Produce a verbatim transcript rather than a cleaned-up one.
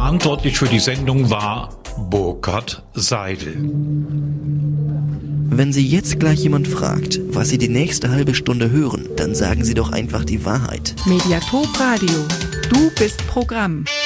Verantwortlich für die Sendung war Burkhard Seidel. Wenn Sie jetzt gleich jemand fragt, was Sie die nächste halbe Stunde hören, dann sagen Sie doch einfach die Wahrheit. Mediathek Radio. Du bist Programm.